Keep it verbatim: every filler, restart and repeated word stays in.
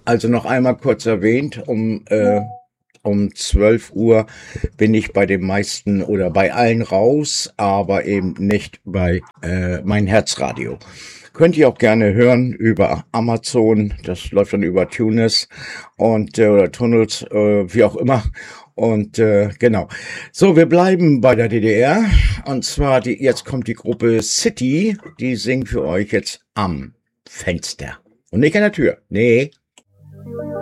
Also noch einmal kurz erwähnt, um, äh, um zwölf Uhr bin ich bei den meisten oder bei allen raus, aber eben nicht bei äh, mein Herzradio. Könnt ihr auch gerne hören über Amazon, das läuft dann über Tunes und äh, oder Tunnels, äh, wie auch immer. Und äh, genau. So, wir bleiben bei der D D R. Und zwar, die, jetzt kommt die Gruppe City, die singt für euch jetzt am Fenster. Und nicht an der Tür. Nee.